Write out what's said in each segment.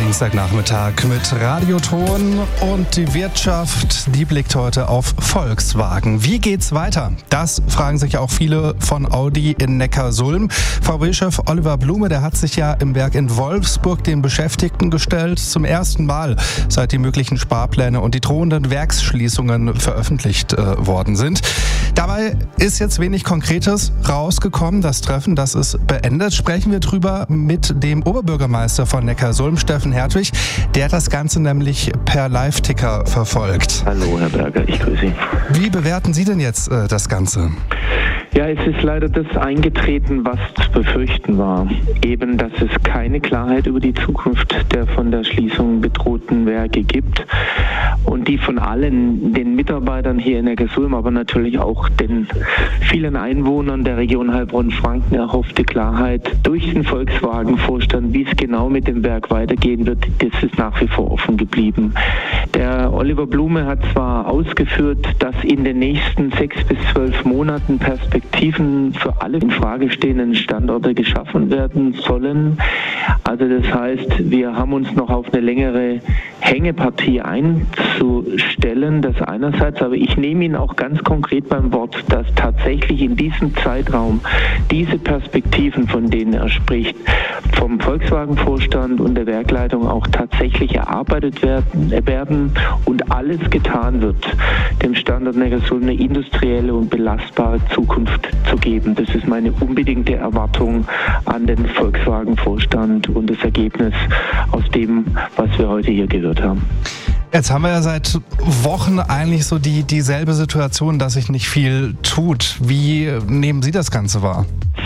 Dienstagnachmittag mit Radioton und die Wirtschaft, die blickt heute auf Volkswagen. Wie geht's weiter? Das fragen sich auch viele von Audi in Neckarsulm. VW-Chef Oliver Blume, der hat sich ja im Werk in Wolfsburg den Beschäftigten gestellt. Zum ersten Mal, seit die möglichen Sparpläne und die drohenden Werksschließungen veröffentlicht worden sind. Dabei ist jetzt wenig Konkretes rausgekommen. Das Treffen, das ist beendet. Sprechen wir drüber mit dem Oberbürgermeister von Neckarsulm, Steffen Hertwig. Der hat das Ganze nämlich per Live-Ticker verfolgt. Hallo, Herr Berger, ich grüße Sie. Wie bewerten Sie denn jetzt das Ganze? Ja, es ist leider das eingetreten, was zu befürchten war. Eben, dass es keine Klarheit über die Zukunft der von der Schließung bedrohten Werke gibt und die von allen, den Mitarbeitern hier in Neckarsulm, aber natürlich auch den vielen Einwohnern der Region Heilbronn-Franken erhoffte Klarheit durch den Volkswagen-Vorstand, wie es genau mit dem Werk weitergehen wird, das ist nach wie vor offen geblieben. Der Oliver Blume hat zwar ausgeführt, dass in den nächsten 6 bis 12 Monaten Perspektiven für alle in Frage stehenden Standorte geschaffen werden sollen. Also das heißt, wir haben uns noch auf eine längere Hängepartie einzustellen, das einerseits, aber ich nehme ihn auch ganz konkret beim Wort, dass tatsächlich in diesem Zeitraum diese Perspektiven, von denen er spricht, vom Volkswagen-Vorstand und der Werkleitung auch tatsächlich erarbeitet werden und alles getan wird, dem Standort Neckarsulm eine industrielle und belastbare Zukunft zu geben. Das ist meine unbedingte Erwartung an den Volkswagen-Vorstand und das Ergebnis aus dem, was wir heute hier gehört haben. Jetzt haben wir ja seit Wochen eigentlich so dieselbe Situation, dass sich nicht viel tut. Wie nehmen Sie das Ganze wahr?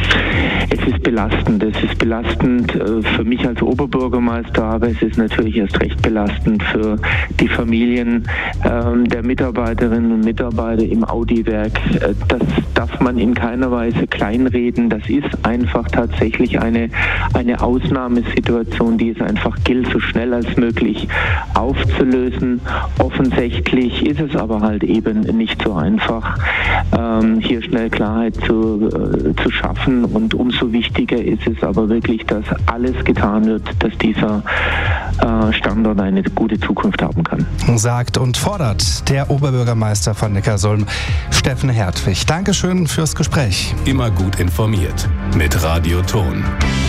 Es ist belastend. Es ist belastend für mich als Oberbürgermeister, aber es ist natürlich erst recht belastend für die Familien der Mitarbeiterinnen und Mitarbeiter im Audi-Werk. Das darf man in keiner Weise kleinreden. Das ist einfach tatsächlich eine Ausnahmesituation, die es einfach gilt, so schnell als möglich aufzulösen. Offensichtlich ist es aber halt eben nicht so einfach, hier schnell Klarheit zu schaffen. Und umso wichtiger ist es aber wirklich, dass alles getan wird, dass dieser Standort eine gute Zukunft haben kann. Sagt und fordert der Oberbürgermeister von Neckarsulm, Steffen Hertwig. Dankeschön fürs Gespräch. Immer gut informiert mit Radioton.